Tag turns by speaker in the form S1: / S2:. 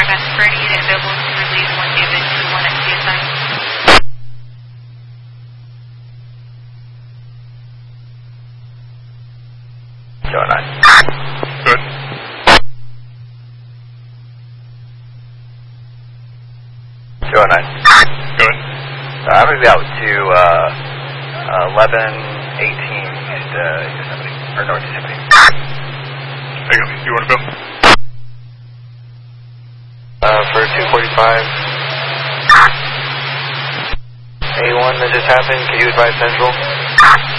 S1: West Birdie, unit available to release 1 David 21 at CSI.
S2: Go 9.
S3: Good.
S2: Go 9.
S3: Good.
S2: I'm going to be out to 1118 East Yosemite, or North Yosemite.
S3: Hang on, you want to go?
S2: For 245. A1 that just happened, can you advise Central?